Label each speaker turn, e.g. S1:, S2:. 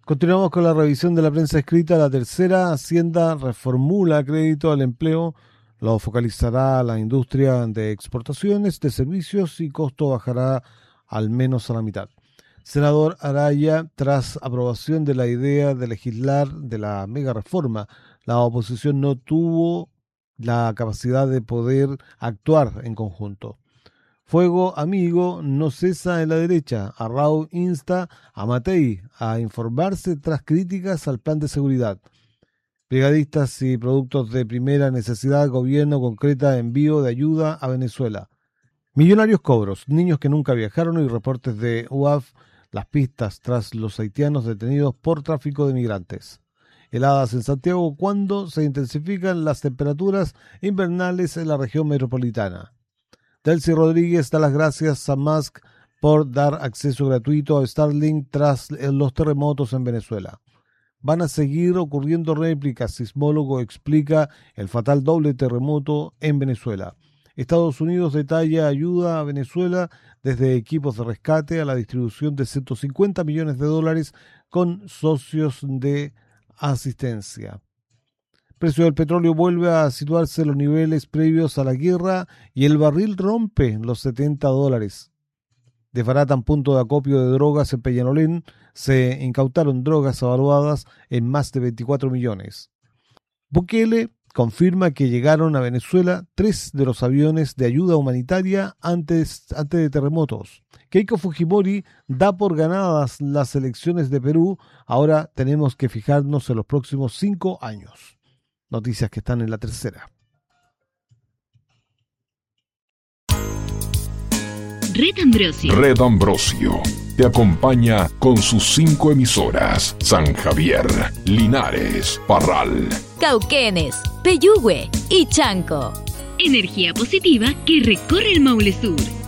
S1: Continuamos con la revisión de la prensa escrita. La tercera, Hacienda reformula crédito al empleo, lo focalizará a la industria de exportaciones, de servicios y costo bajará al menos a la mitad. Senador Araya, tras aprobación de la idea de legislar de la mega reforma, la oposición no tuvo la capacidad de poder actuar en conjunto. Fuego amigo no cesa en la derecha. Arrau insta a Matei a informarse tras críticas al plan de seguridad. Brigadistas y productos de primera necesidad, gobierno concreta envío de ayuda a Venezuela. Millonarios cobros, niños que nunca viajaron y reportes de UAF, las pistas tras los haitianos detenidos por tráfico de migrantes. Heladas en Santiago cuando se intensifican las temperaturas invernales en la región metropolitana. Delcy Rodríguez da las gracias a Musk por dar acceso gratuito a Starlink tras los terremotos en Venezuela. Van a seguir ocurriendo réplicas, sismólogo explica el fatal doble terremoto en Venezuela. Estados Unidos detalla ayuda a Venezuela desde equipos de rescate a la distribución de $150 millones con socios de asistencia. Precio del petróleo vuelve a situarse en los niveles previos a la guerra y el barril rompe los $70. Desbaratan punto de acopio de drogas en Peñalolén. Se incautaron drogas evaluadas en más de 24 millones. Bukele confirma que llegaron a Venezuela 3 de los aviones de ayuda humanitaria antes de terremotos. Keiko Fujimori da por ganadas las elecciones de Perú. Ahora tenemos que fijarnos en los próximos 5 años. Noticias que están en la tercera.
S2: Red Ambrosio te acompaña con sus 5 emisoras: San Javier, Linares, Parral,
S3: Cauquenes, Peyúgue y Chanco.
S4: Energía positiva que recorre el Maule Sur.